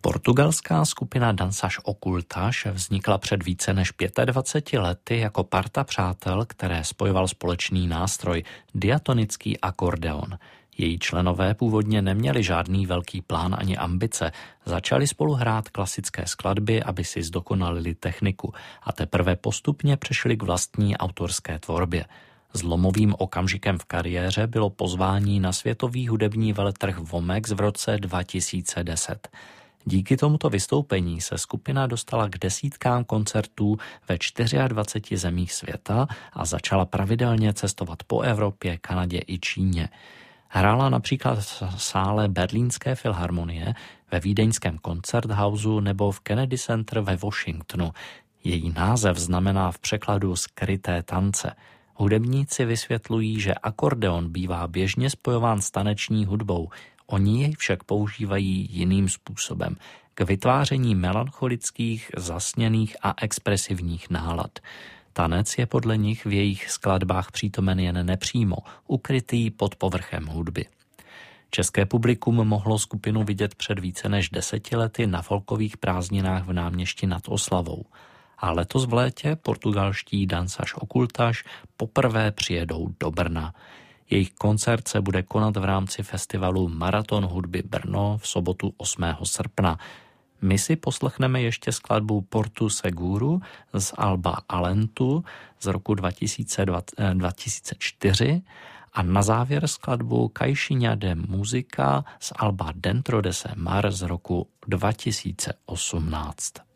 Portugalská skupina Danças Ocultas vznikla před více než 25 lety jako parta přátel, které spojoval společný nástroj, diatonický akordeon. Její členové původně neměli žádný velký plán ani ambice. Začali spolu hrát klasické skladby, aby si zdokonalili techniku a teprve postupně přešli k vlastní autorské tvorbě. Zlomovým okamžikem v kariéře bylo pozvání na světový hudební veletrh Womex v roce 2010. Díky tomuto vystoupení se skupina dostala k desítkám koncertů ve 24 zemích světa a začala pravidelně cestovat po Evropě, Kanadě i Číně. Hrála například v sále Berlínské filharmonie, ve vídeňském Koncerthauseu nebo v Kennedy Center ve Washingtonu. Její název znamená v překladu skryté tance. Hudebníci vysvětlují, že akordeon bývá běžně spojován s taneční hudbou, oni jej však používají jiným způsobem, k vytváření melancholických, zasněných a expresivních nálad. Tanec je podle nich v jejich skladbách přítomen jen nepřímo, ukrytý pod povrchem hudby. České publikum mohlo skupinu vidět před více než 10 lety na folkových prázdninách v Náměšti nad Oslavou. A letos v létě portugalští Danças Ocultas poprvé přijedou do Brna. Jejich koncert se bude konat v rámci festivalu Maraton hudby Brno v sobotu 8. srpna. My si poslechneme ještě skladbu Portu Seguro z alba Alentu z roku 2004 a na závěr skladbu Caixinha de Música z alba Dentro desse Mar z roku 2018.